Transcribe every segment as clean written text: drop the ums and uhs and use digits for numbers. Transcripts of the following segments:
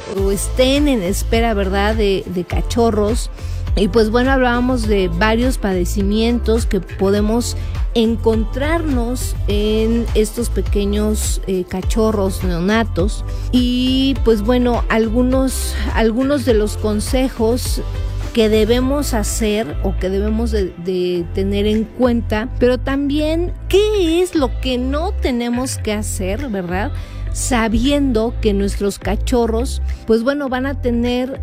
o estén en espera, ¿verdad?, de cachorros. Y pues bueno, hablábamos de varios padecimientos que podemos encontrarnos en estos pequeños cachorros neonatos. Y pues bueno, algunos de los consejos que debemos hacer o que debemos de tener en cuenta, pero también qué es lo que no tenemos que hacer, ¿verdad? Sabiendo que nuestros cachorros, pues bueno, van a tener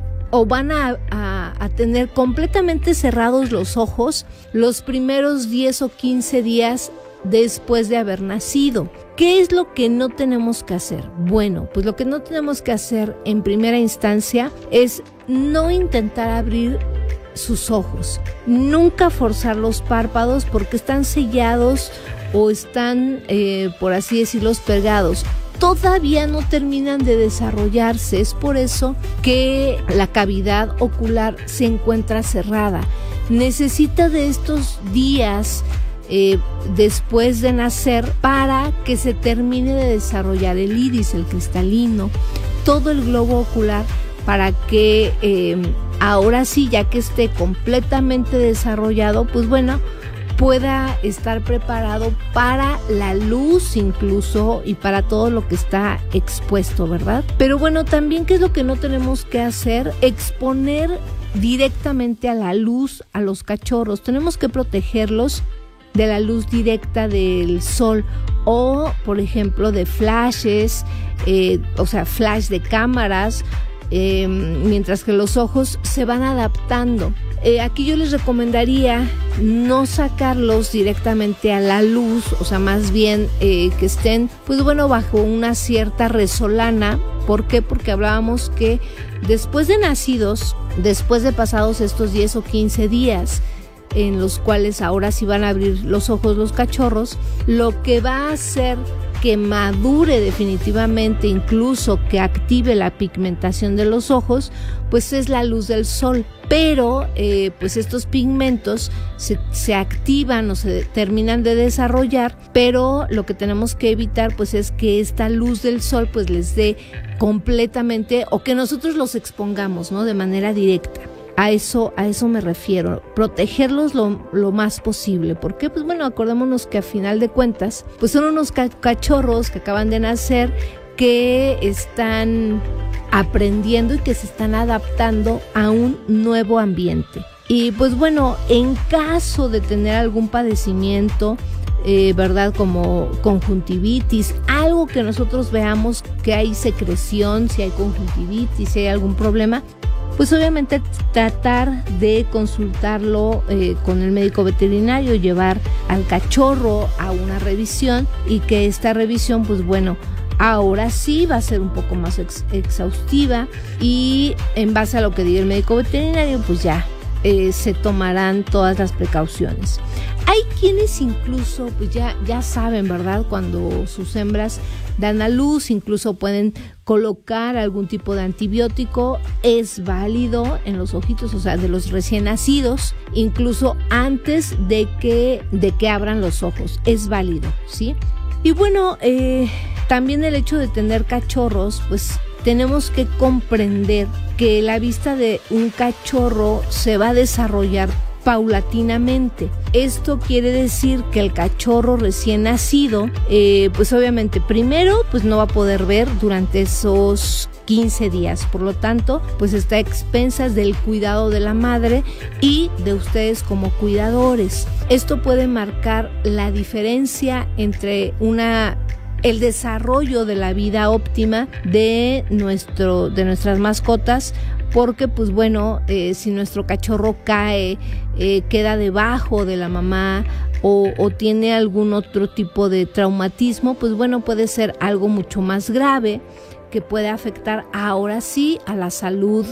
completamente cerrados los ojos los primeros 10 o 15 días después de haber nacido. ¿Qué es lo que no tenemos que hacer? Bueno, pues lo que no tenemos que hacer en primera instancia es no intentar abrir sus ojos. Nunca forzar los párpados porque están sellados o están, por así decirlo, pegados. Todavía no terminan de desarrollarse, es por eso que la cavidad ocular se encuentra cerrada. Necesita de estos días después de nacer para que se termine de desarrollar el iris, el cristalino, todo el globo ocular, para que ahora sí, ya que esté completamente desarrollado, pues bueno, pueda estar preparado para la luz incluso y para todo lo que está expuesto, ¿verdad? Pero bueno, también, ¿qué es lo que no tenemos que hacer? Exponer directamente a la luz a los cachorros. Tenemos que protegerlos de la luz directa del sol o, por ejemplo, de flashes, flash de cámaras, mientras que los ojos se van adaptando. Aquí yo les recomendaría no sacarlos directamente a la luz, o sea, más bien que estén, pues bueno, bajo una cierta resolana. ¿Por qué? Porque hablábamos que después de nacidos, después de pasados estos 10 o 15 días, en los cuales ahora sí van a abrir los ojos los cachorros, lo que va a hacer que madure definitivamente, incluso que active la pigmentación de los ojos, pues es la luz del sol. Pero pues estos pigmentos se activan o se terminan de desarrollar, pero lo que tenemos que evitar pues es que esta luz del sol pues les dé completamente, o que nosotros los expongamos, ¿no?, de manera directa. A eso me refiero, protegerlos lo más posible. ¿Por qué? Pues bueno, acordémonos que a final de cuentas, pues son unos cachorros que acaban de nacer, que están aprendiendo y que se están adaptando a un nuevo ambiente. Y pues bueno, en caso de tener algún padecimiento, ¿verdad?, como conjuntivitis, algo que nosotros veamos que hay secreción, si hay conjuntivitis, si hay algún problema, pues obviamente tratar de consultarlo con el médico veterinario, llevar al cachorro a una revisión, y que esta revisión, pues bueno, ahora sí va a ser un poco más exhaustiva, y en base a lo que diga el médico veterinario, pues ya se tomarán todas las precauciones. Hay quienes incluso pues ya saben, ¿verdad?, cuando sus hembras dan a luz, incluso pueden colocar algún tipo de antibiótico. Es válido en los ojitos, o sea, de los recién nacidos, incluso antes de que abran los ojos. Es válido, ¿sí? Y bueno, también el hecho de tener cachorros, pues tenemos que comprender que la vista de un cachorro se va a desarrollar paulatinamente. Esto quiere decir que el cachorro recién nacido, pues obviamente primero pues no va a poder ver durante esos 15 días, por lo tanto pues está a expensas del cuidado de la madre y de ustedes como cuidadores. Esto puede marcar la diferencia entre el desarrollo de la vida óptima de nuestras mascotas, porque pues bueno, si nuestro cachorro cae, queda debajo de la mamá o tiene algún otro tipo de traumatismo, pues bueno, puede ser algo mucho más grave que puede afectar ahora sí a la salud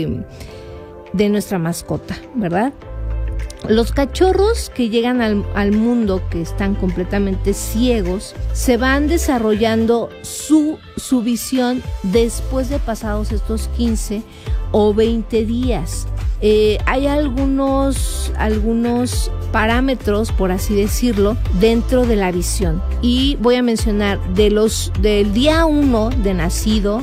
de nuestra mascota, ¿verdad? Los cachorros que llegan al mundo, que están completamente ciegos, se van desarrollando su visión después de pasados estos 15 o 20 días. Hay algunos parámetros, por así decirlo, dentro de la visión. Y voy a mencionar del día 1 de nacido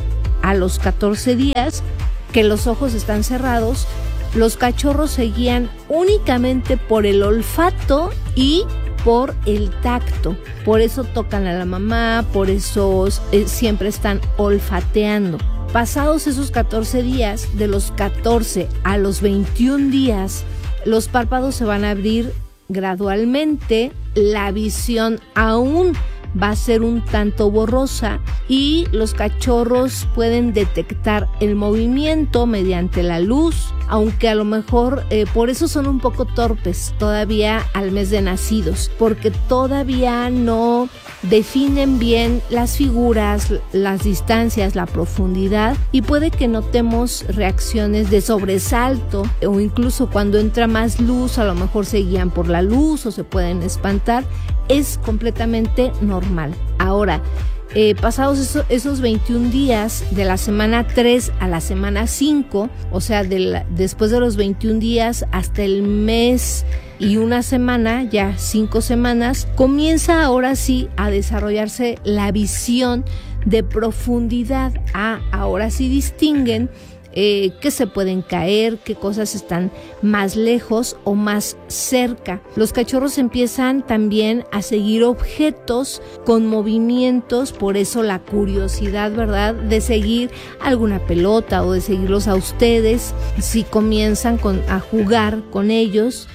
a los 14 días que los ojos están cerrados, los cachorros se guían únicamente por el olfato y por el tacto. Por eso tocan a la mamá, por eso siempre están olfateando. Pasados esos 14 días, de los 14 a los 21 días, los párpados se van a abrir gradualmente, la visión aún va a ser un tanto borrosa y los cachorros pueden detectar el movimiento mediante la luz, aunque a lo mejor por eso son un poco torpes todavía al mes de nacidos, porque todavía no definen bien las figuras, las distancias, la profundidad, y puede que notemos reacciones de sobresalto, o incluso cuando entra más luz a lo mejor se guían por la luz o se pueden espantar. Es completamente normal. Ahora, pasados esos 21 días, de la semana 3 a la semana 5, o sea, después de los 21 días hasta el mes y una semana, ya 5 semanas, comienza ahora sí a desarrollarse la visión de profundidad. Ahora sí distinguen que se pueden caer, qué cosas están más lejos o más cerca. Los cachorros empiezan también a seguir objetos con movimientos, por eso la curiosidad, ¿verdad?, de seguir alguna pelota o de seguirlos a ustedes. Si comienzan a jugar con ellos,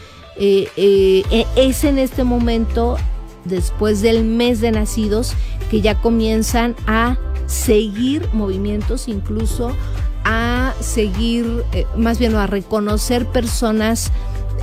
es en este momento, después del mes de nacidos, que ya comienzan a seguir movimientos, incluso a seguir, más bien a reconocer personas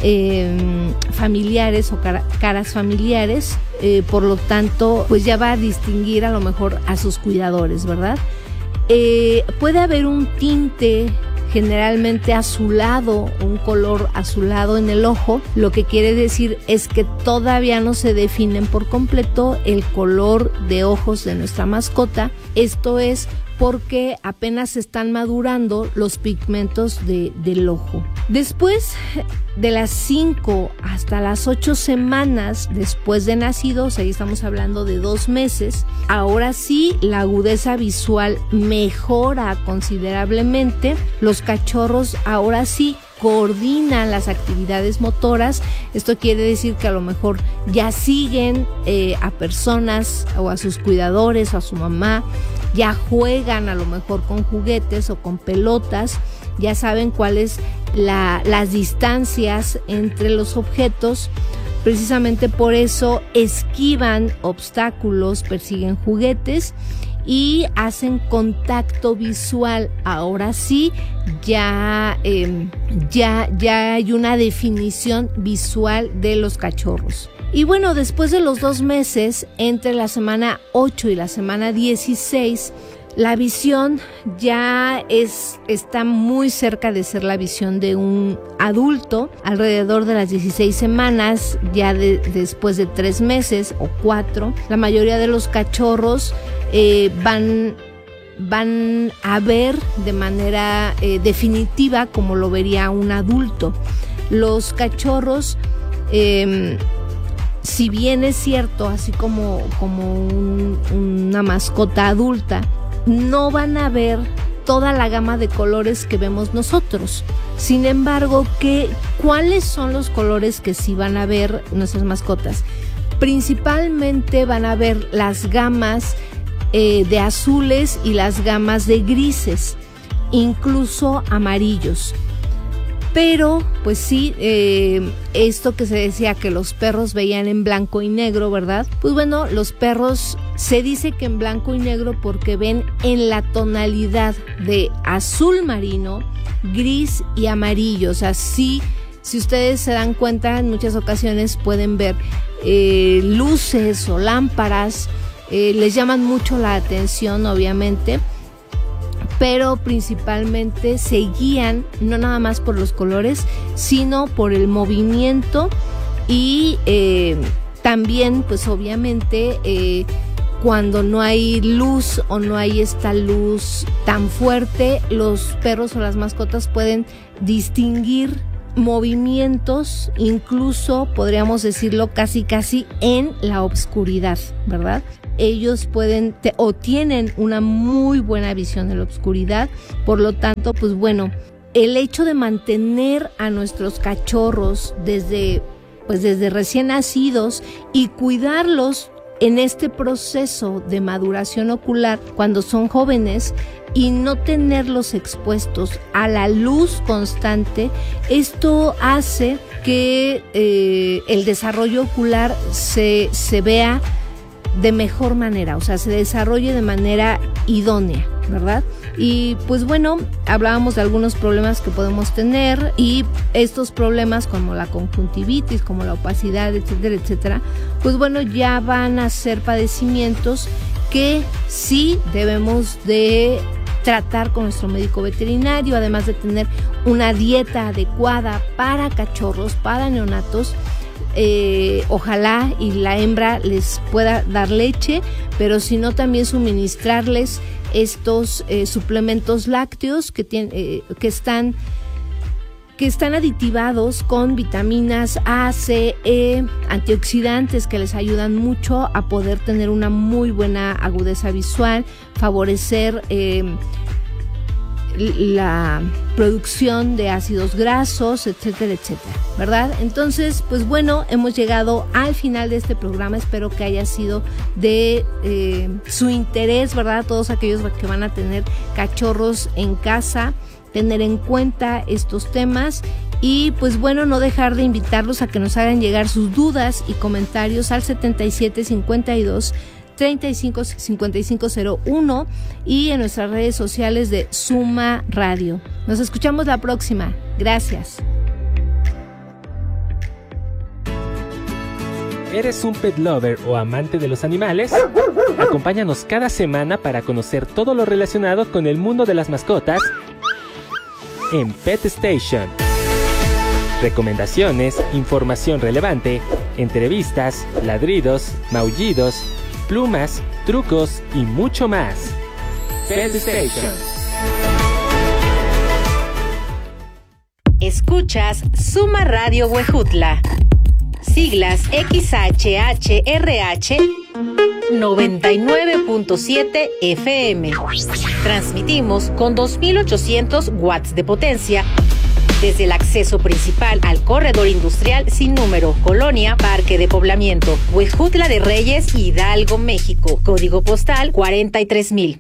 familiares o caras familiares, por lo tanto pues ya va a distinguir a lo mejor a sus cuidadores, ¿verdad? Puede haber un tinte generalmente azulado, un color azulado en el ojo, lo que quiere decir es que todavía no se definen por completo el color de ojos de nuestra mascota. Esto es porque apenas están madurando los pigmentos del ojo. Después de las 5 hasta las 8 semanas después de nacidos, ahí estamos hablando de 2 meses, ahora sí la agudeza visual mejora considerablemente. Los cachorros ahora sí coordinan las actividades motoras. Esto quiere decir que a lo mejor ya siguen a personas o a sus cuidadores o a su mamá, ya juegan a lo mejor con juguetes o con pelotas, ya saben cuáles las distancias entre los objetos. Precisamente por eso esquivan obstáculos, persiguen juguetes y hacen contacto visual. Ahora sí, ya hay una definición visual de los cachorros. Y bueno, después de los 2 meses, entre la semana 8 y la semana 16, la visión ya está muy cerca de ser la visión de un adulto. Alrededor de las 16 semanas, ya después de 3 meses o 4, la mayoría de los cachorros van a ver de manera definitiva como lo vería un adulto. Los cachorros, si bien es cierto, así como una mascota adulta, no van a ver toda la gama de colores que vemos nosotros. Sin embargo, ¿cuáles son los colores que sí van a ver nuestras mascotas? Principalmente van a ver las gamas de azules y las gamas de grises, incluso amarillos. Pero, pues sí, esto que se decía que los perros veían en blanco y negro, ¿verdad? Pues bueno, los perros se dice que en blanco y negro porque ven en la tonalidad de azul marino, gris y amarillo. O sea, sí, si ustedes se dan cuenta, en muchas ocasiones pueden ver luces o lámparas, les llaman mucho la atención, obviamente, pero principalmente se guían no nada más por los colores, sino por el movimiento y también, pues obviamente, cuando no hay luz o no hay esta luz tan fuerte, los perros o las mascotas pueden distinguir movimientos, incluso podríamos decirlo casi en la oscuridad, ¿verdad? ellos pueden o tienen una muy buena visión en la oscuridad. Por lo tanto, pues bueno, el hecho de mantener a nuestros cachorros desde recién nacidos y cuidarlos en este proceso de maduración ocular cuando son jóvenes y no tenerlos expuestos a la luz constante, esto hace que el desarrollo ocular se vea de mejor manera, o sea, se desarrolle de manera idónea, ¿verdad? Y pues bueno, hablábamos de algunos problemas que podemos tener, y estos problemas como la conjuntivitis, como la opacidad, etcétera, etcétera, pues bueno, ya van a ser padecimientos que sí debemos de tratar con nuestro médico veterinario, además de tener una dieta adecuada para cachorros, para neonatos. Ojalá y la hembra les pueda dar leche, pero si no, también suministrarles estos suplementos lácteos que están aditivados con vitaminas A, C, E, antioxidantes que les ayudan mucho a poder tener una muy buena agudeza visual, favorecer la producción de ácidos grasos, etcétera, etcétera, ¿verdad? Entonces, pues bueno, hemos llegado al final de este programa. Espero que haya sido de su interés, ¿verdad? Todos aquellos que van a tener cachorros en casa, tener en cuenta estos temas. Y pues bueno, no dejar de invitarlos a que nos hagan llegar sus dudas y comentarios al 7752 355501 y en nuestras redes sociales de Suma Radio. Nos escuchamos la próxima. Gracias. ¿Eres un pet lover o amante de los animales? Acompáñanos cada semana para conocer todo lo relacionado con el mundo de las mascotas en Pet Station. Recomendaciones, información relevante, entrevistas, ladridos, maullidos, plumas, trucos y mucho más. Pet Station. Escuchas Suma Radio Huejutla. Siglas XHHRH 99.7 FM. Transmitimos con 2800 watts de potencia desde el acceso principal al corredor industrial sin número, Colonia Parque de Poblamiento, Huejutla de Reyes, Hidalgo, México. Código postal 43000.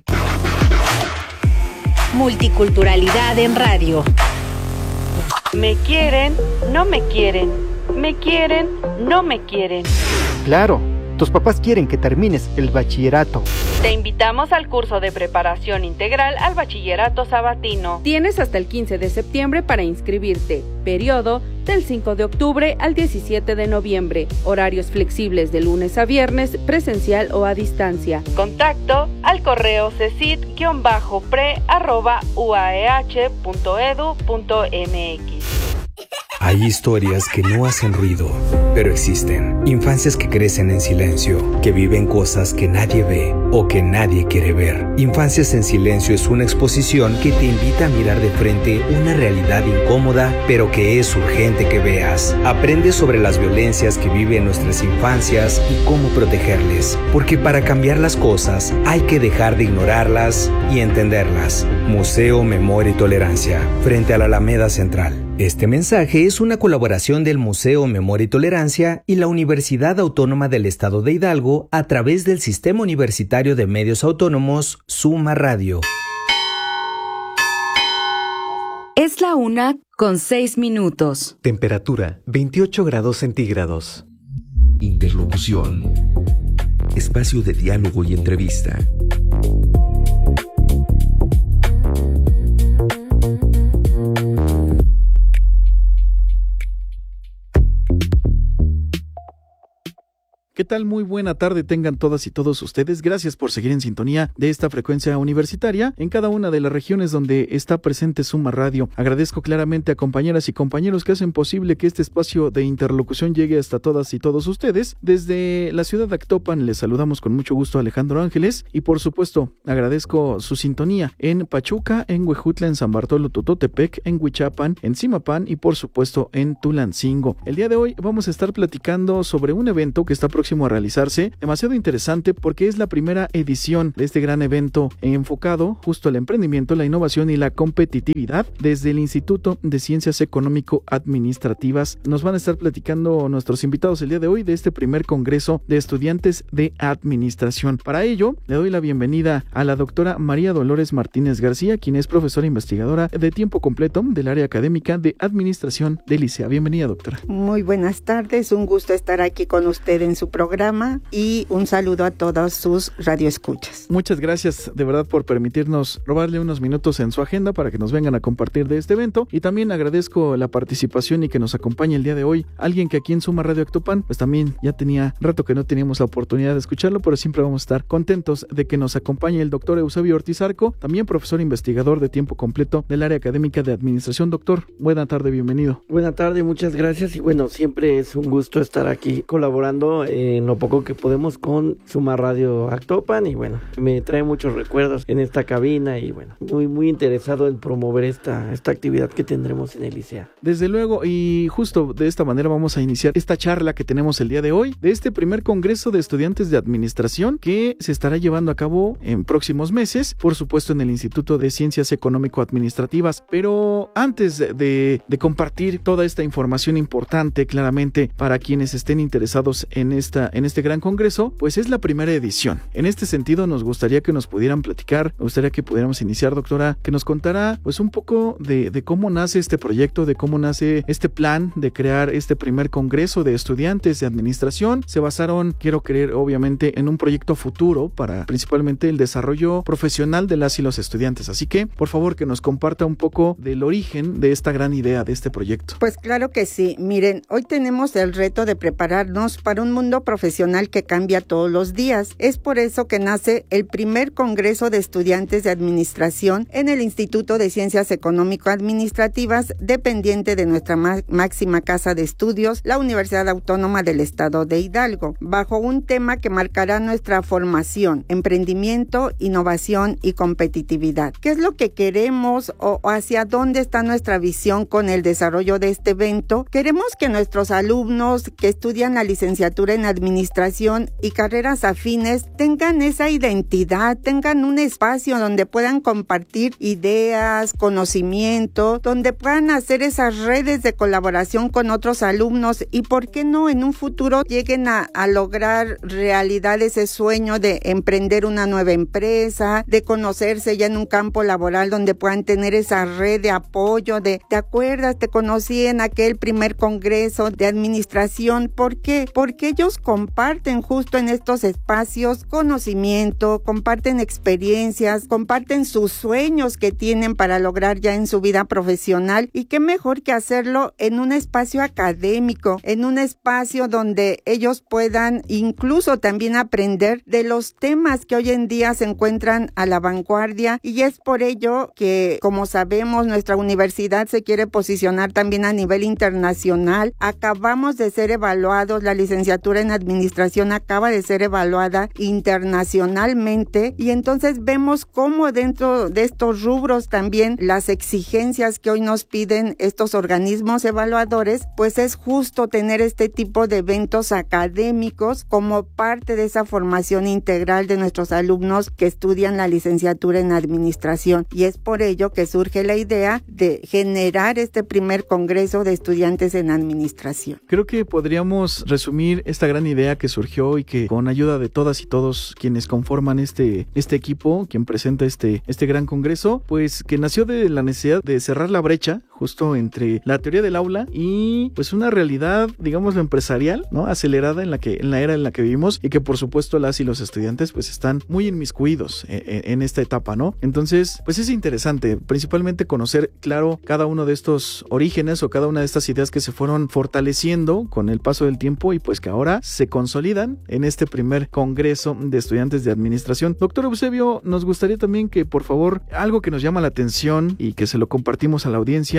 Multiculturalidad en radio. Me quieren, no me quieren. Me quieren, no me quieren. Claro, tus papás quieren que termines el bachillerato. Te invitamos al curso de preparación integral al bachillerato sabatino. Tienes hasta el 15 de septiembre para inscribirte. Periodo del 5 de octubre al 17 de noviembre. Horarios flexibles de lunes a viernes, presencial o a distancia. Contacto al correo cesid-pre@uaeh.edu.mx. Hay historias que no hacen ruido, pero existen. Infancias que crecen en silencio, que viven cosas que nadie ve o que nadie quiere ver. Infancias en Silencio es una exposición que te invita a mirar de frente una realidad incómoda, pero que es urgente que veas. Aprende sobre las violencias que viven nuestras infancias y cómo protegerles. Porque para cambiar las cosas hay que dejar de ignorarlas y entenderlas. Museo Memoria y Tolerancia, frente a la Alameda Central. Este mensaje es una colaboración del Museo Memoria y Tolerancia y la Universidad Autónoma del Estado de Hidalgo a través del Sistema Universitario de Medios Autónomos, Suma Radio. Es la 1:06. Temperatura 28 grados centígrados. Interlocución. Espacio de diálogo y entrevista. ¿Qué tal? Muy buena tarde tengan todas y todos ustedes. Gracias por seguir en sintonía de esta frecuencia universitaria en cada una de las regiones donde está presente Suma Radio. Agradezco claramente a compañeras y compañeros que hacen posible que este espacio de interlocución llegue hasta todas y todos ustedes. Desde la ciudad de Actopan les saludamos con mucho gusto a Alejandro Ángeles y por supuesto agradezco su sintonía en Pachuca, en Huejutla, en San Bartolo Tototepec, en Huichapan, en Zimapán y por supuesto en Tulancingo. El día de hoy vamos a estar platicando sobre un evento que está próximo próximo a realizarse, demasiado interesante porque es la primera edición de este gran evento enfocado justo al emprendimiento, la innovación y la competitividad desde el Instituto de Ciencias Económico-Administrativas. Nos van a estar platicando nuestros invitados el día de hoy de este primer congreso de estudiantes de administración. Para ello, le doy la bienvenida a la doctora María Dolores Martínez García, quien es profesora investigadora de tiempo completo del área académica de administración del ICEA. Bienvenida, doctora. Muy buenas tardes, un gusto estar aquí con usted en su programa y un saludo a todos sus radioescuchas. Muchas gracias de verdad por permitirnos robarle unos minutos en su agenda para que nos vengan a compartir de este evento, y también agradezco la participación y que nos acompañe el día de hoy alguien que aquí en Suma Radio Actopan pues también ya tenía rato que no teníamos la oportunidad de escucharlo, pero siempre vamos a estar contentos de que nos acompañe el doctor Eusebio Ortiz Arco, también profesor investigador de tiempo completo del área académica de administración. Doctor, buena tarde, bienvenido. Buena tarde, muchas gracias, y bueno, siempre es un gusto estar aquí colaborando en lo poco que podemos con Suma Radio Actopan, y bueno, me trae muchos recuerdos en esta cabina y bueno, muy interesado en promover esta actividad que tendremos en el ICEA. Desde luego, y justo de esta manera vamos a iniciar esta charla que tenemos el día de hoy de este primer congreso de estudiantes de administración que se estará llevando a cabo en próximos meses, por supuesto en el Instituto de Ciencias Económico-Administrativas. Pero antes de compartir toda esta información importante claramente para quienes estén interesados en este gran congreso, pues es la primera edición. En este sentido nos gustaría que nos pudieran platicar, me gustaría que pudiéramos iniciar, doctora, que nos contara pues un poco de cómo nace este proyecto, de cómo nace este plan de crear este primer congreso de estudiantes de administración. Se basaron, quiero creer, obviamente en un proyecto futuro para principalmente el desarrollo profesional de las y los estudiantes. Así que, por favor, que nos comparta un poco del origen de esta gran idea, de este proyecto. Pues claro que sí. Miren, hoy tenemos el reto de prepararnos para un mundo profesional que cambia todos los días. Es por eso que nace el primer congreso de estudiantes de administración en el Instituto de Ciencias Económico-Administrativas, dependiente de nuestra máxima casa de estudios, la Universidad Autónoma del Estado de Hidalgo, bajo un tema que marcará nuestra formación: emprendimiento, innovación y competitividad. ¿Qué es lo que queremos o hacia dónde está nuestra visión con el desarrollo de este evento? Queremos que nuestros alumnos que estudian la licenciatura en administración y carreras afines tengan esa identidad, tengan un espacio donde puedan compartir ideas, conocimiento, donde puedan hacer esas redes de colaboración con otros alumnos y, ¿por qué no, en un futuro lleguen a lograr realidad ese sueño de emprender una nueva empresa, de conocerse ya en un campo laboral donde puedan tener esa red de apoyo, ¿te acuerdas? Te conocí en aquel primer congreso de administración. ¿Por qué? Porque ellos comparten justo en estos espacios conocimiento, comparten experiencias, comparten sus sueños que tienen para lograr ya en su vida profesional, y qué mejor que hacerlo en un espacio académico, en un espacio donde ellos puedan incluso también aprender de los temas que hoy en día se encuentran a la vanguardia, y es por ello que, como sabemos, nuestra universidad se quiere posicionar también a nivel internacional. Acabamos de ser evaluados, la licenciatura en administración acaba de ser evaluada internacionalmente, y entonces vemos cómo dentro de estos rubros también las exigencias que hoy nos piden estos organismos evaluadores, pues es justo tener este tipo de eventos académicos como parte de esa formación integral de nuestros alumnos que estudian la licenciatura en administración, y es por ello que surge la idea de generar este primer congreso de estudiantes en administración. Creo que podríamos resumir esta gran idea que surgió y que, con ayuda de todas y todos quienes conforman este equipo, quien presenta este gran congreso, pues que nació de la necesidad de cerrar la brecha justo entre la teoría del aula y pues una realidad, digámoslo, empresarial, ¿no? Acelerada en la era en la que vivimos, y que por supuesto las y los estudiantes pues están muy inmiscuidos en esta etapa, ¿no? Entonces, pues es interesante principalmente conocer, claro, cada uno de estos orígenes o cada una de estas ideas que se fueron fortaleciendo con el paso del tiempo y pues que ahora se consolidan en este primer congreso de estudiantes de administración. Doctor Eusebio, nos gustaría también que, por favor, algo que nos llama la atención y que se lo compartimos a la audiencia,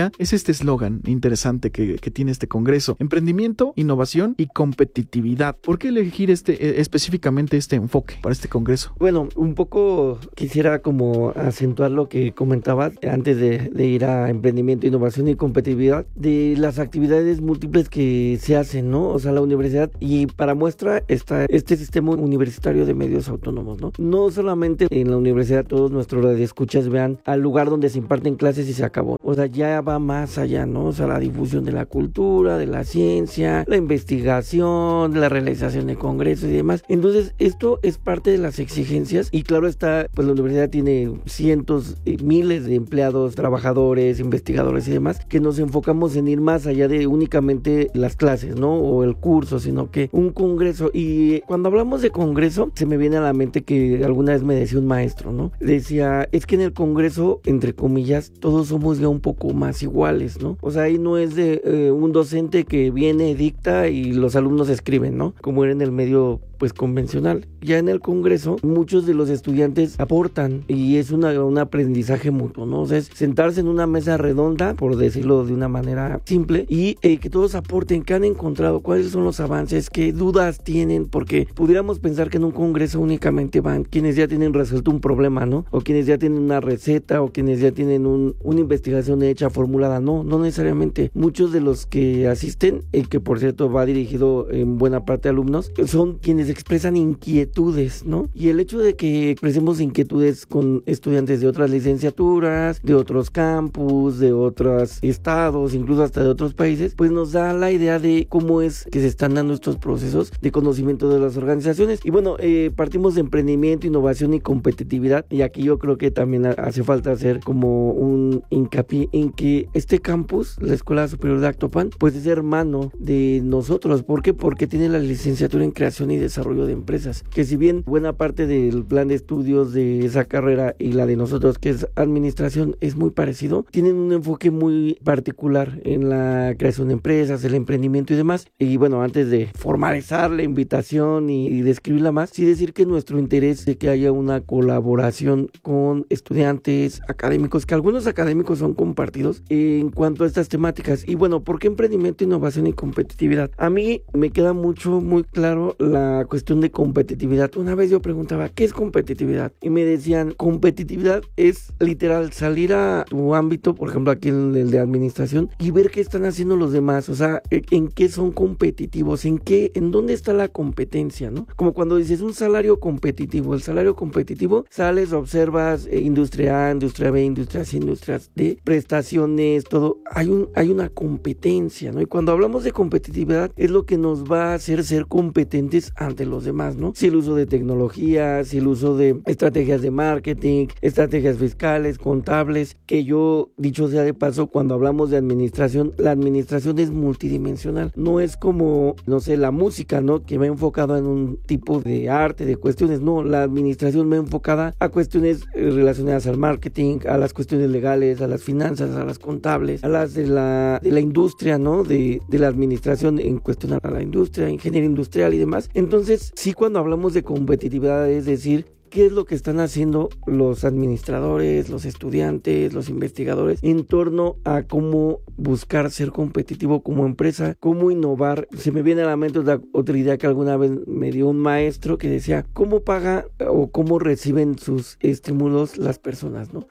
India es este eslogan interesante que tiene este congreso: emprendimiento, innovación y competitividad. ¿Por qué elegir específicamente este enfoque para este congreso? Bueno, un poco quisiera como acentuar lo que comentabas antes de ir a emprendimiento, innovación y competitividad, de las actividades múltiples que se hacen, ¿no? O sea, la universidad, y para muestra está este sistema universitario de medios autónomos, ¿no? No solamente en la universidad todos nuestros radioescuchas vean al lugar donde se imparten clases y se acabó. O sea, ya va más allá, ¿no? O sea, la difusión de la cultura, de la ciencia, la investigación, la realización de congresos y demás. Entonces, esto es parte de las exigencias y claro está, pues la universidad tiene cientos, miles de empleados, trabajadores, investigadores y demás, que nos enfocamos en ir más allá de únicamente las clases, ¿no? O el curso, sino que un congreso. Y cuando hablamos de congreso, se me viene a la mente que alguna vez me decía un maestro, ¿no? Decía, es que en el congreso, entre comillas, todos somos ya un poco más iguales, ¿no? O sea, ahí no es de un docente que viene, dicta y los alumnos escriben, ¿no? Como era en el medio pues convencional. Ya en el congreso muchos de los estudiantes aportan y es un aprendizaje mutuo, ¿no? O sea, es sentarse en una mesa redonda, por decirlo de una manera simple, y que todos aporten qué han encontrado, cuáles son los avances, qué dudas tienen, porque pudiéramos pensar que en un congreso únicamente van quienes ya tienen resuelto un problema, ¿no? O quienes ya tienen una receta, o quienes ya tienen una investigación hecha, formulada. No necesariamente. Muchos de los que asisten, que por cierto va dirigido en buena parte a alumnos, son quienes expresan inquietudes, ¿no? Y el hecho de que expresemos inquietudes con estudiantes de otras licenciaturas, de otros campus, de otros estados, incluso hasta de otros países, pues nos da la idea de cómo es que se están dando estos procesos de conocimiento de las organizaciones. Y bueno, partimos de emprendimiento, innovación y competitividad, y aquí yo creo que también hace falta hacer como un hincapié en que este campus, la Escuela Superior de Actopan, pues es hermano de nosotros. ¿Por qué? Porque tiene la licenciatura en creación y desarrollo de empresas, que si bien buena parte del plan de estudios de esa carrera y la de nosotros, que es administración, es muy parecido, tienen un enfoque muy particular en la creación de empresas, el emprendimiento y demás. Y bueno, antes de formalizar la invitación y describirla más, sí decir que nuestro interés de que haya una colaboración con estudiantes, académicos, que algunos académicos son compartidos en cuanto a estas temáticas. Y bueno, ¿por qué emprendimiento, innovación y competitividad? A mí me queda muy claro la cuestión de competitividad. Una vez yo preguntaba, ¿qué es competitividad? Y me decían, competitividad es literal salir a tu ámbito, por ejemplo aquí en el de administración, y ver qué están haciendo los demás, o sea, en qué son competitivos, en dónde está la competencia, ¿no? Como cuando dices un salario competitivo, el salario competitivo, sales, observas industria A, industria B, industria C, industria D, prestaciones, todo, hay una competencia, ¿no? Y cuando hablamos de competitividad es lo que nos va a hacer ser competentes ante los demás, ¿no? Si el uso de tecnología, si el uso de estrategias de marketing, estrategias fiscales, contables, que yo, dicho sea de paso, cuando hablamos de administración, la administración es multidimensional, no es como, no sé, la música, ¿no? Que me he enfocado en un tipo de arte, de cuestiones, no, la administración me he enfocada a cuestiones relacionadas al marketing, a las cuestiones legales, a las finanzas, a las contables, a las de la industria, ¿no? De la administración en cuestión a la industria, ingeniería industrial y demás. Entonces, sí, cuando hablamos de competitividad, es decir, ¿qué es lo que están haciendo los administradores, los estudiantes, los investigadores en torno a cómo buscar ser competitivo como empresa, cómo innovar? Se me viene a la mente otra idea que alguna vez me dio un maestro que decía, ¿cómo paga o cómo reciben sus estímulos las personas, ¿no?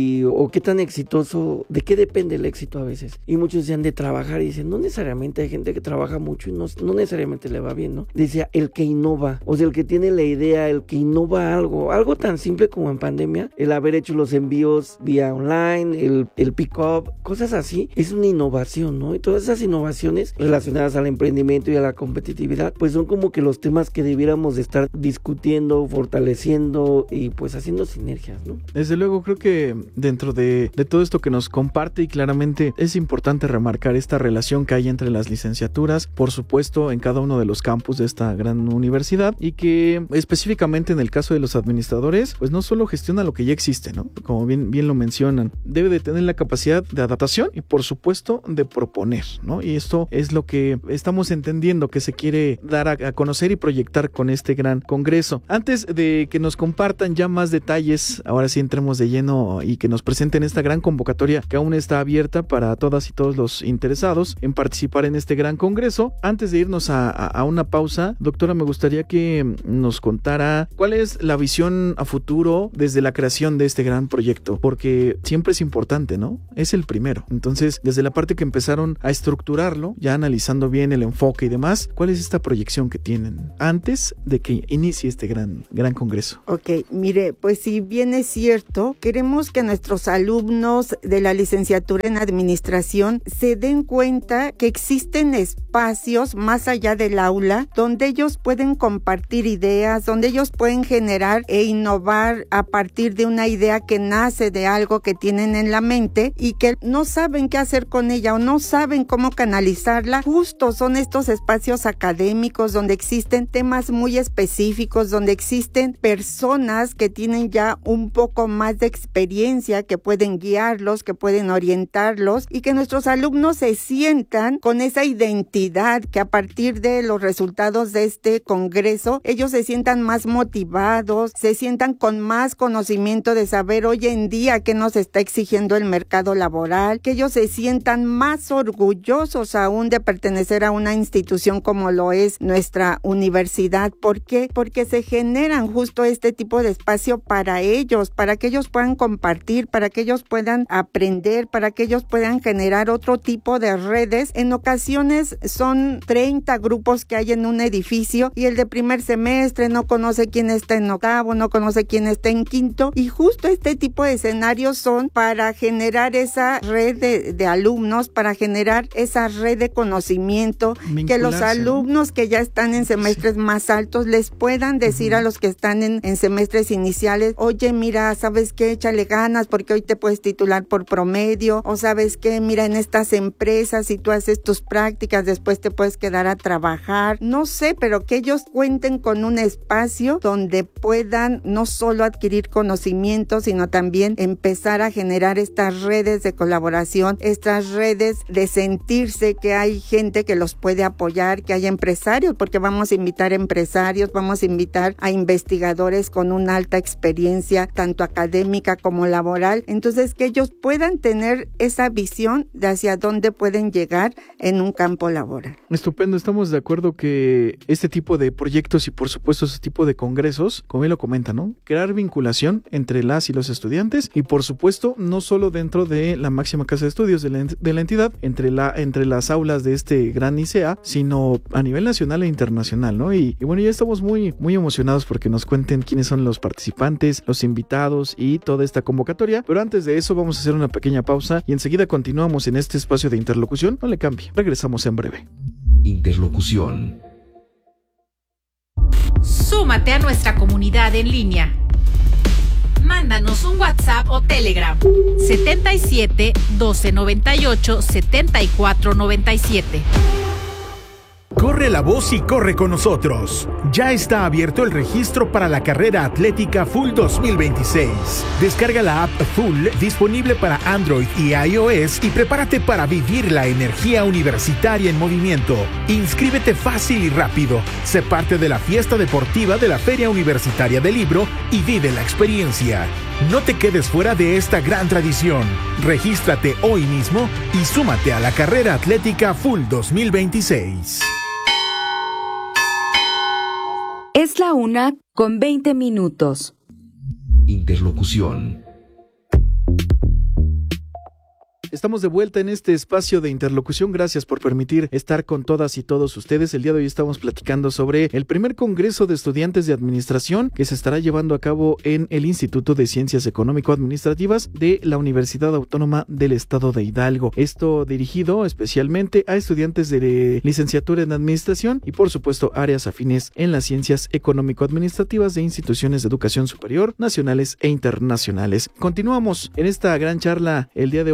O qué tan exitoso, de qué depende el éxito a veces. Y muchos decían de trabajar y dicen, no necesariamente, hay gente que trabaja mucho y no necesariamente le va bien, ¿no? Decía, el que innova, o sea, el que tiene la idea, el que innova algo tan simple como en pandemia, el haber hecho los envíos vía online, el pick-up, cosas así, es una innovación, ¿no? Y todas esas innovaciones relacionadas al emprendimiento y a la competitividad, pues son como que los temas que debiéramos de estar discutiendo, fortaleciendo y pues haciendo sinergias, ¿no? Desde luego, creo que dentro de todo esto que nos comparte, y claramente es importante remarcar esta relación que hay entre las licenciaturas, por supuesto, en cada uno de los campus de esta gran universidad, y que específicamente en el caso de los los administradores, pues no solo gestiona lo que ya existe, ¿no? Como bien lo mencionan, debe de tener la capacidad de adaptación y por supuesto de proponer, ¿no? Y esto es lo que estamos entendiendo que se quiere dar a conocer y proyectar con este gran congreso. Antes de que nos compartan ya más detalles, ahora sí entremos de lleno y que nos presenten esta gran convocatoria que aún está abierta para todas y todos los interesados en participar en este gran congreso. Antes de irnos a una pausa, doctora, me gustaría que nos contara cuál es la visión a futuro desde la creación de este gran proyecto, porque siempre es importante, ¿no? Es el primero. Entonces, desde la parte que empezaron a estructurarlo, ya analizando bien el enfoque y demás, ¿cuál es esta proyección que tienen antes de que inicie este gran congreso? Ok, mire, pues si bien es cierto, queremos que nuestros alumnos de la licenciatura en administración se den cuenta que existen espacios más allá del aula donde ellos pueden compartir ideas, donde ellos pueden generar e innovar a partir de una idea que nace de algo que tienen en la mente y que no saben qué hacer con ella o no saben cómo canalizarla. Justo son estos espacios académicos donde existen temas muy específicos, donde existen personas que tienen ya un poco más de experiencia, que pueden guiarlos, que pueden orientarlos y que nuestros alumnos se sientan con esa identidad, que a partir de los resultados de este congreso ellos se sientan más motivados, se sientan con más conocimiento de saber hoy en día qué nos está exigiendo el mercado laboral, que ellos se sientan más orgullosos aún de pertenecer a una institución como lo es nuestra universidad. ¿Por qué? Porque se generan justo este tipo de espacio para ellos, para que ellos puedan compartir, para que ellos puedan aprender, para que ellos puedan generar otro tipo de redes. En ocasiones son 30 grupos que hay en un edificio y el de primer semestre no conoce quién está en octavo, no conoce quién está en quinto, y justo este tipo de escenarios son para generar esa red de alumnos, para generar esa red de conocimiento, que los alumnos que ya están en semestres más altos les puedan decir a los que están en semestres iniciales: oye, mira, ¿sabes qué? Échale ganas porque hoy te puedes titular por promedio, o ¿sabes qué? Mira, en estas empresas, si tú haces tus prácticas, después te puedes quedar a trabajar. No sé, pero que ellos cuenten con un espacio donde puedan no solo adquirir conocimiento, sino también empezar a generar estas redes de colaboración, estas redes de sentirse que hay gente que los puede apoyar, que hay empresarios, porque vamos a invitar empresarios, vamos a invitar a investigadores con una alta experiencia, tanto académica como laboral. Entonces, que ellos puedan tener esa visión de hacia dónde pueden llegar en un campo laboral. Estupendo, estamos de acuerdo que este tipo de proyectos y por supuesto este tipo de congresos, como él lo comenta, ¿no? Crear vinculación entre las y los estudiantes y por supuesto no solo dentro de la máxima casa de estudios de la entidad, entre las aulas de este gran ICEA, sino a nivel nacional e internacional, ¿no? Y bueno, ya estamos muy emocionados porque nos cuenten quiénes son los participantes, los invitados y toda esta convocatoria, pero antes de eso vamos a hacer una pequeña pausa y enseguida continuamos en este espacio de interlocución. No le cambie, regresamos en breve. Interlocución. Súmate a nuestra comunidad en línea. Mándanos un WhatsApp o Telegram 77 12 98 74 97. Corre la voz y corre con nosotros. Ya está abierto el registro para la carrera atlética Full 2026. Descarga la app Full disponible para Android y iOS y prepárate para vivir la energía universitaria en movimiento. Inscríbete fácil y rápido. Sé parte de la fiesta deportiva de la Feria Universitaria del Libro y vive la experiencia. No te quedes fuera de esta gran tradición. Regístrate hoy mismo y súmate a la carrera atlética Full 2026. Es la 1:20. Interlocución. Estamos de vuelta en este espacio de interlocución. Gracias por permitir estar con todas y todos ustedes. El día de hoy estamos platicando sobre el primer Congreso de Estudiantes de Administración que se estará llevando a cabo en el Instituto de Ciencias Económico-Administrativas de la Universidad Autónoma del Estado de Hidalgo. Esto dirigido especialmente a estudiantes de licenciatura en Administración y por supuesto áreas afines en las ciencias económico-administrativas de instituciones de educación superior, nacionales e internacionales. Continuamos en esta gran charla el día de hoy con el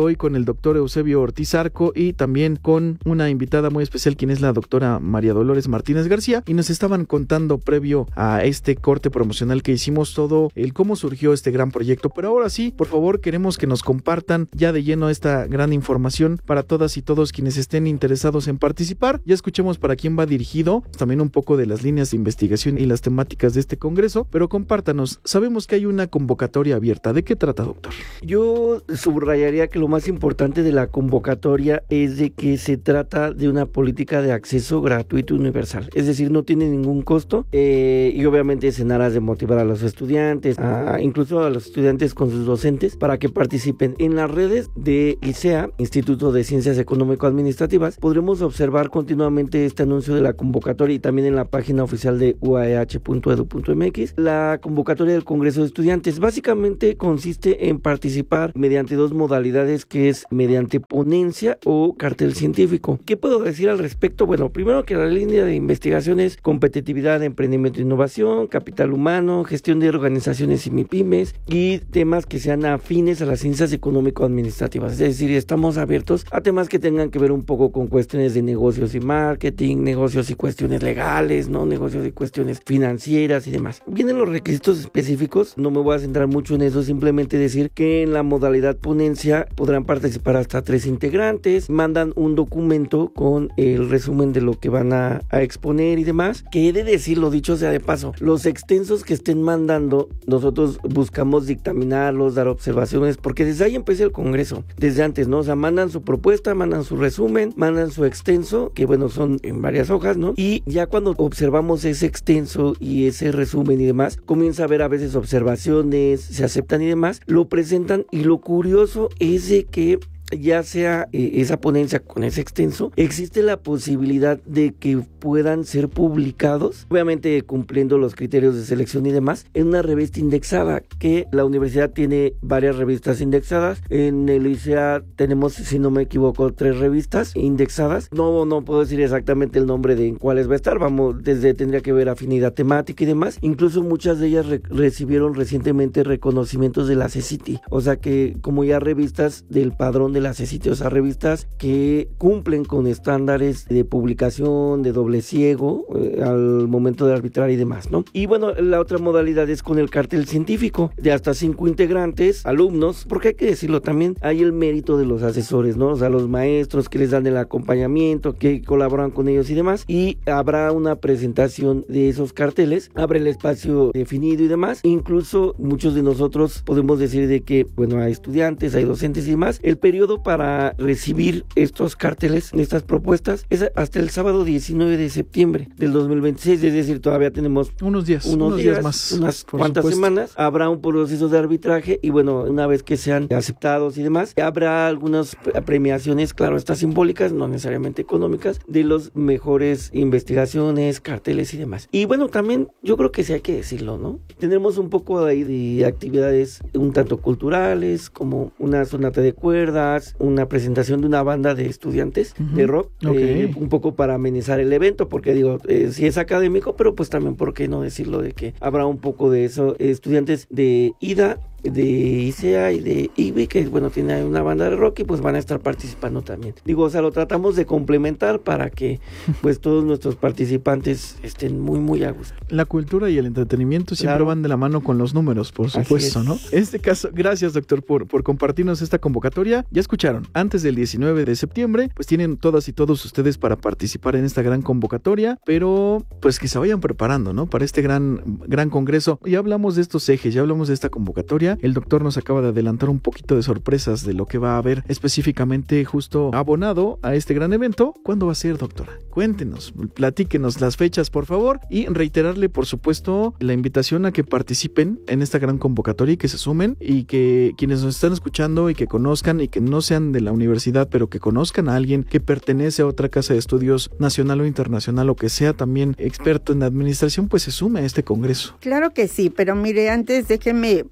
doctor Eusebio Ortiz Arco y también con una invitada muy especial, quien es la doctora María Dolores Martínez García, y nos estaban contando previo a este corte promocional que hicimos todo el cómo surgió este gran proyecto. Pero ahora sí, por favor, queremos que nos compartan ya de lleno esta gran información para todas y todos quienes estén interesados en participar. Ya escuchemos para quién va dirigido, también un poco de las líneas de investigación y las temáticas de este congreso, pero compártanos, sabemos que hay una convocatoria abierta. ¿De qué trata, doctor? Yo subrayaría que lo más importante de la convocatoria es de que se trata de una política de acceso gratuito y universal, es decir, no tiene ningún costo y obviamente es en aras de motivar a los estudiantes, incluso a los estudiantes con sus docentes, para que participen. En las redes de ICEA, Instituto de Ciencias Económico-Administrativas, podremos observar continuamente este anuncio de la convocatoria y también en la página oficial de uaeh.edu.mx. La convocatoria del Congreso de Estudiantes básicamente consiste en participar mediante dos modalidades, que es mediante ponencia o cartel científico. ¿Qué puedo decir al respecto? Bueno, primero que la línea de investigación es competitividad, emprendimiento e innovación, capital humano, gestión de organizaciones y MIPYMES y temas que sean afines a las ciencias económico-administrativas. Es decir, estamos abiertos a temas que tengan que ver un poco con cuestiones de negocios y marketing, negocios y cuestiones legales, ¿no? Negocios y cuestiones financieras y demás. Vienen los requisitos específicos, no me voy a centrar mucho en eso, simplemente decir que en la modalidad ponencia podrán participar hasta 3 integrantes, mandan un documento con el resumen de lo que van a exponer y demás, que he de decir, lo dicho sea de paso, los extensos que estén mandando, nosotros buscamos dictaminarlos, dar observaciones, porque desde ahí empieza el congreso, desde antes, ¿no? O sea, mandan su propuesta, mandan su resumen, mandan su extenso, que bueno, son en varias hojas, ¿no? Y ya cuando observamos ese extenso y ese resumen y demás, comienza a haber a veces observaciones, se aceptan y demás, lo presentan, y lo curioso es de que ya sea esa ponencia con ese extenso, existe la posibilidad de que puedan ser publicados, obviamente cumpliendo los criterios de selección y demás, en una revista indexada, que la universidad tiene varias revistas indexadas. En el ICEA tenemos, si no me equivoco, 3 revistas indexadas. No puedo decir exactamente el nombre de en cuáles va a estar, tendría que ver afinidad temática y demás. Incluso muchas de ellas recibieron recientemente reconocimientos de la CECITI, o sea que como ya revistas del padrón de la CECITI, o sea, revistas que cumplen con estándares de publicación, de doble ciego al momento de arbitrar y demás, ¿no? Y bueno, la otra modalidad es con el cartel científico de hasta 5 integrantes, alumnos, porque hay que decirlo también, hay el mérito de los asesores, ¿no? O sea, los maestros que les dan el acompañamiento, que colaboran con ellos y demás, y habrá una presentación de esos carteles, abre el espacio definido y demás. Incluso muchos de nosotros podemos decir de que, bueno, hay estudiantes, hay docentes y demás, el periodo para recibir estos carteles, estas propuestas, es hasta el sábado 19 de septiembre del 2026, es decir, todavía tenemos unos días más, unas cuantas semanas. Habrá un proceso de arbitraje y bueno, una vez que sean aceptados y demás, habrá algunas premiaciones, claro, estas simbólicas, no necesariamente económicas, de los mejores investigaciones, carteles y demás. Y bueno, también yo creo que sí hay que decirlo, ¿no? Tenemos un poco ahí de actividades un tanto culturales, como una sonata de cuerdas, una presentación de una banda de estudiantes de rock, un poco para amenizar el evento, porque digo, sí es académico, pero pues también, ¿por qué no decirlo de que habrá un poco de eso? Estudiantes de IDA, de ICEA y de IBI, que bueno, tiene una banda de rock y pues van a estar participando también. Digo, o sea, lo tratamos de complementar para que pues todos nuestros participantes estén muy a gusto. La cultura y el entretenimiento siempre van de la mano con los números, por supuesto, ¿no? En este caso, gracias, doctor, por compartirnos esta convocatoria. Ya escucharon, antes del 19 de septiembre, pues tienen todas y todos ustedes para participar en esta gran convocatoria, pero pues que se vayan preparando, ¿no? Para este gran congreso. Ya hablamos de estos ejes, ya hablamos de esta convocatoria. El doctor nos acaba de adelantar un poquito de sorpresas de lo que va a haber específicamente justo abonado a este gran evento. ¿Cuándo va a ser, doctora? Cuéntenos, platíquenos las fechas, por favor, y reiterarle, por supuesto, la invitación a que participen en esta gran convocatoria y que se sumen, y que quienes nos están escuchando y que conozcan y que no sean de la universidad, pero que conozcan a alguien que pertenece a otra casa de estudios nacional o internacional, o que sea también experto en administración, pues se sume a este congreso. Claro que sí, pero mire, antes déjeme, para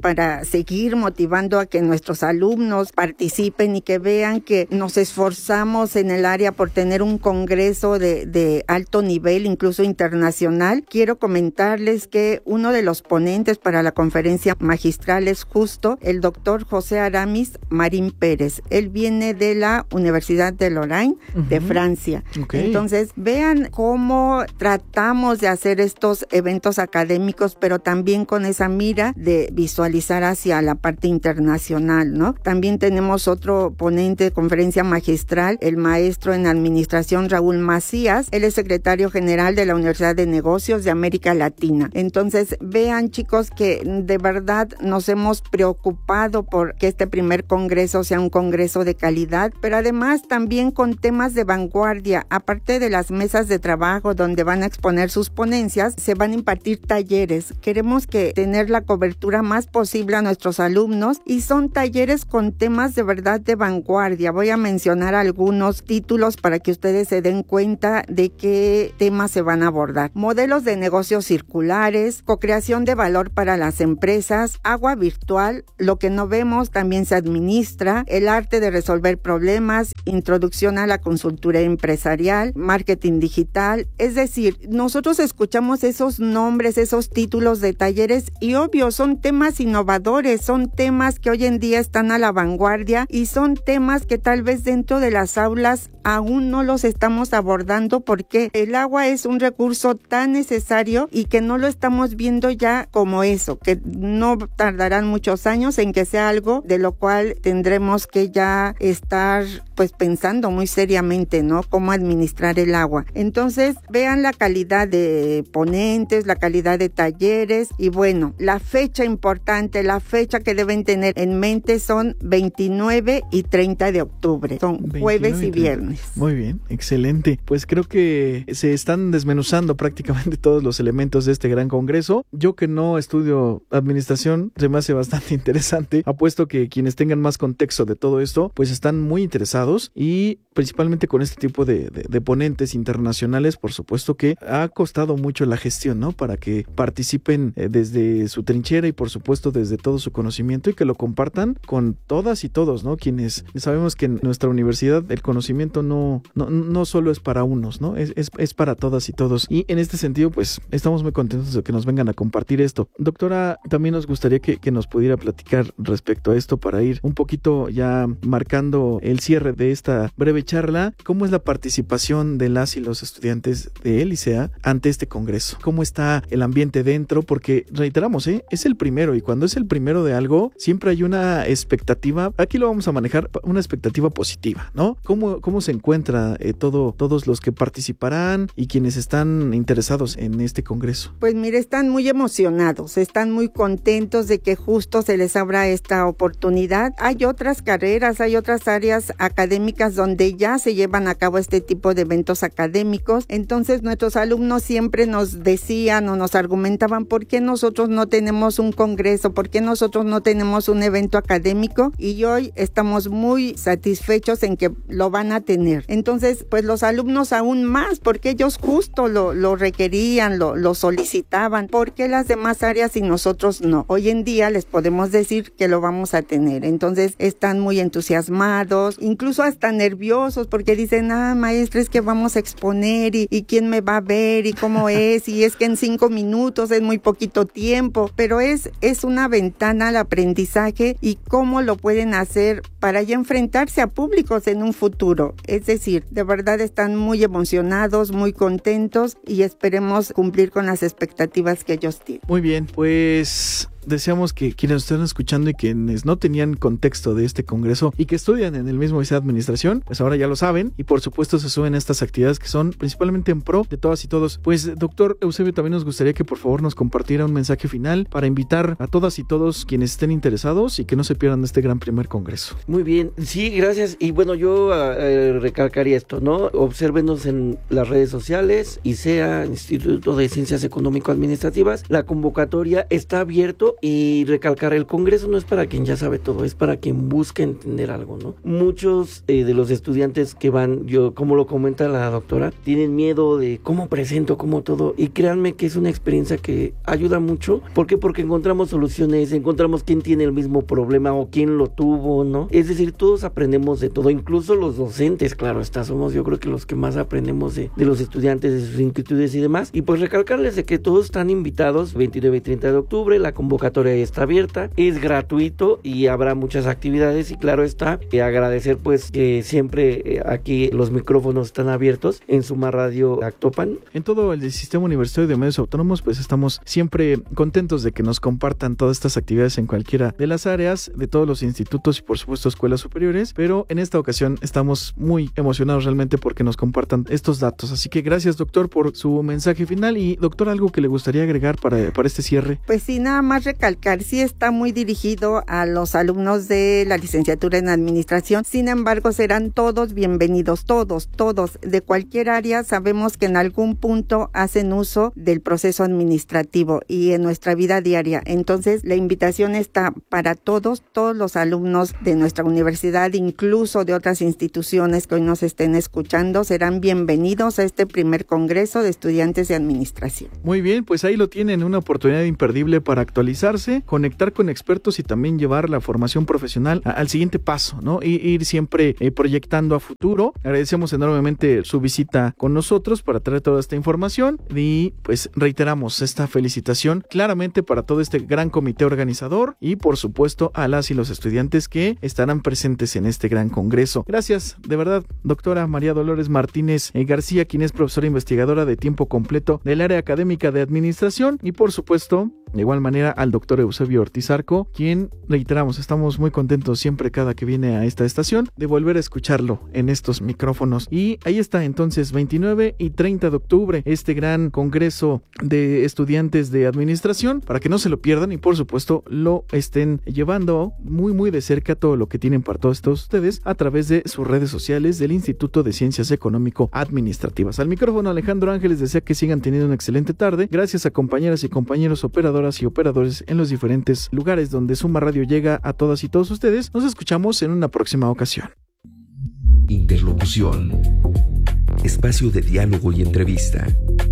seguir motivando a que nuestros alumnos participen y que vean que nos esforzamos en el área por tener un congreso de alto nivel, incluso internacional. Quiero comentarles que uno de los ponentes para la conferencia magistral es justo el doctor José Aramis Marín Pérez. Él viene de la Universidad de Lorraine, de Francia. Entonces, vean cómo tratamos de hacer estos eventos académicos, pero también con esa mira de visualizar hacia la parte internacional, ¿no? También tenemos otro ponente de conferencia magistral, el maestro en administración Raúl Macías. Él es secretario general de la Universidad de Negocios de América Latina. Entonces, vean, chicos, que de verdad nos hemos preocupado por que este primer congreso sea un congreso de calidad, pero además también con temas de vanguardia. Aparte de las mesas de trabajo donde van a exponer sus ponencias, se van a impartir talleres. Queremos que tener la cobertura más posible a nuestros alumnos y son talleres con temas de verdad de vanguardia. Voy a mencionar algunos títulos para que ustedes se den cuenta de qué temas se van a abordar. Modelos de negocios circulares, co-creación de valor para las empresas, agua virtual, lo que no vemos también se administra, el arte de resolver problemas, introducción a la consultoría empresarial, marketing digital. Es decir, nosotros escuchamos esos nombres, esos títulos de talleres y obvio, son temas innovadores, son temas que hoy en día están a la vanguardia y son temas que tal vez dentro de las aulas aún no los estamos abordando porque el agua es un recurso tan necesario y que no lo estamos viendo ya como eso, que no tardarán muchos años en que sea algo de lo cual tendremos que ya estar pues pensando muy seriamente, ¿no? Cómo administrar el agua. Entonces, vean la calidad de ponentes, la calidad de talleres y bueno, la fecha importante, la fecha que deben tener en mente son 29 y 30 de octubre. Son jueves y viernes. Muy bien, excelente. Pues creo que se están desmenuzando prácticamente todos los elementos de este gran congreso. Yo que no estudio administración, se me hace bastante interesante. Apuesto que quienes tengan más contexto de todo esto, pues están muy interesados y principalmente con este tipo de ponentes internacionales, por supuesto que ha costado mucho la gestión, ¿no? Para que participen desde su trinchera y por supuesto desde todo su conocimiento y que lo compartan con todas y todos, ¿no? Quienes sabemos que en nuestra universidad el conocimiento no solo es para unos, ¿no? Es para todas y todos. Y en este sentido, pues estamos muy contentos de que nos vengan a compartir esto. Doctora, también nos gustaría que nos pudiera platicar respecto a esto para ir un poquito ya marcando el cierre de esta breve charla. ¿Cómo es la participación de las y los estudiantes de LICEA ante este congreso? ¿Cómo está el ambiente dentro? Porque reiteramos, es el primero y cuando es el primero de algo, siempre hay una expectativa, aquí lo vamos a manejar, una expectativa positiva, ¿no? ¿Cómo se encuentra todos los que participarán y quienes están interesados en este congreso? Pues mire, están muy emocionados, están muy contentos de que justo se les abra esta oportunidad. Hay otras carreras, hay otras áreas académicas donde ya se llevan a cabo este tipo de eventos académicos. Entonces nuestros alumnos siempre nos decían o nos argumentaban ¿por qué nosotros no tenemos un congreso? ¿Por qué nosotros no tenemos un evento académico? Y hoy estamos muy satisfechos en que lo van a tener. Entonces, pues los alumnos aún más, porque ellos justo lo requerían, lo solicitaban. ¿Por qué las demás áreas y nosotros no? Hoy en día les podemos decir que lo vamos a tener. Entonces, están muy entusiasmados, incluso hasta nerviosos, porque dicen, maestra, es que vamos a exponer y quién me va a ver y cómo es, y es que en 5 minutos es muy poquito tiempo, pero es una ventana al aprendizaje y cómo lo pueden hacer para ya enfrentarse a públicos en un futuro. Es decir, de verdad están muy emocionados, muy contentos y esperemos cumplir con las expectativas que ellos tienen. Muy bien, pues deseamos que quienes estén escuchando y quienes no tenían contexto de este congreso y que estudian en el mismo ICEA Administración, pues ahora ya lo saben y por supuesto se suben a estas actividades que son principalmente en pro de todas y todos. Pues doctor Eusebio, también nos gustaría que por favor nos compartiera un mensaje final para invitar a todas y todos quienes estén interesados y que no se pierdan este gran primer congreso. Muy bien, sí, gracias. Y bueno, yo recalcaría esto, ¿no? Obsérvenos en las redes sociales, ICEA, Instituto de Ciencias Económico-Administrativas. La convocatoria está abierto y recalcar, el Congreso no es para quien ya sabe todo, es para quien busca entender algo, ¿no? Muchos de los estudiantes que van, como lo comenta la doctora, tienen miedo de cómo presento, cómo todo, y créanme que es una experiencia que ayuda mucho. ¿Por qué? Porque encontramos soluciones, encontramos quién tiene el mismo problema o quién lo tuvo, ¿no? Es decir, todos aprendemos de todo, incluso los docentes, claro está, somos yo creo que los que más aprendemos de los estudiantes, de sus inquietudes y demás. Y pues recalcarles de que todos están invitados 29 y 30 de octubre, la convocatoria está abierta, es gratuito y habrá muchas actividades, y claro está, agradecer pues que siempre aquí los micrófonos están abiertos en Suma Radio Actopan. En todo el Sistema Universitario de Medios Autónomos pues estamos siempre contentos de que nos compartan todas estas actividades en cualquiera de las áreas, de todos los institutos y por supuesto escuelas superiores, pero en esta ocasión estamos muy emocionados realmente porque nos compartan estos datos. Así que gracias, doctor, por su mensaje final. Y doctor, ¿algo que le gustaría agregar para este cierre? Pues sí, nada más recalcar, sí está muy dirigido a los alumnos de la licenciatura en administración, sin embargo serán todos bienvenidos, todos, de cualquier área. Sabemos que en algún punto hacen uso del proceso administrativo y en nuestra vida diaria, entonces la invitación está para todos los alumnos de nuestra universidad, incluso de otras instituciones que hoy nos estén escuchando, serán bienvenidos a este primer Congreso de Estudiantes de Administración. Muy bien, pues ahí lo tienen, una oportunidad imperdible para actualizarse, conectar con expertos y también llevar la formación profesional al siguiente paso, ¿no? Y ir siempre proyectando a futuro. Agradecemos enormemente su visita con nosotros para traer toda esta información y pues reiteramos esta felicitación claramente para todo este gran comité organizador y por supuesto a las y los estudiantes que estarán presentes en este gran congreso. Gracias, de verdad, doctora María Dolores Martínez García, quien es profesora investigadora de tiempo completo del área académica de administración, y por supuesto, de igual manera, al doctor Eusebio Ortiz Arco, quien, reiteramos, estamos muy contentos siempre cada que viene a esta estación de volver a escucharlo en estos micrófonos. Y ahí está entonces 29 y 30 de octubre este gran congreso de estudiantes de administración, para que no se lo pierdan y por supuesto lo estén llevando muy de cerca todo lo que tienen para todos ustedes a través de sus redes sociales del Instituto de Ciencias Económico-Administrativas. Al micrófono Alejandro Ángeles desea que sigan teniendo una excelente tarde. Gracias a compañeras y compañeros operadoras y operadores en los diferentes lugares donde Suma Radio llega a todas y todos ustedes. Nos escuchamos en una próxima ocasión. Interlocución. Espacio de diálogo y entrevista.